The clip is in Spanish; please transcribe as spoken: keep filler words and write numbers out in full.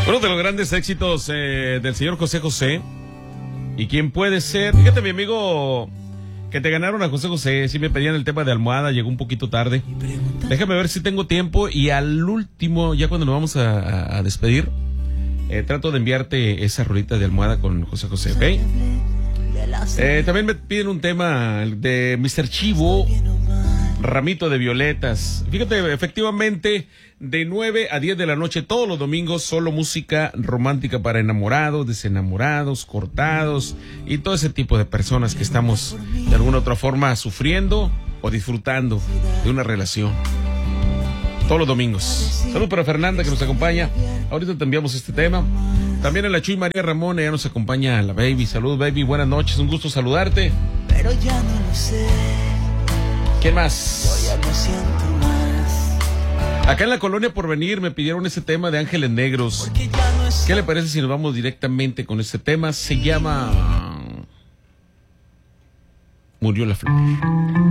Uno de los grandes éxitos eh, del señor José José. ¿Y quién puede ser? Fíjate, mi amigo, que te ganaron a José José. Sí me pedían el tema de almohada, llegó un poquito tarde. Déjame ver si tengo tiempo y al último, ya cuando nos vamos a, a, a despedir, eh, trato de enviarte esa rolita de almohada con José José, ¿ok? Eh, también me piden un tema de mister Chivo, Ramito de Violetas. Fíjate, efectivamente, de nueve a diez de la noche, todos los domingos, solo música romántica para enamorados, desenamorados, cortados y todo ese tipo de personas que estamos de alguna u otra forma sufriendo o disfrutando de una relación. Todos los domingos. Salud para Fernanda que nos acompaña. Ahorita te enviamos este tema. También a la Chuy María Ramón, ella nos acompaña, la Baby. Salud, Baby, buenas noches, un gusto saludarte. Pero ya no lo sé. ¿Quién más? Yo ya no siento más. Acá en la Colonia Porvenir me pidieron ese tema de Ángeles Negros. Porque ya no es... ¿Qué le parece si nos vamos directamente con este tema? Se llama Murió la Flor.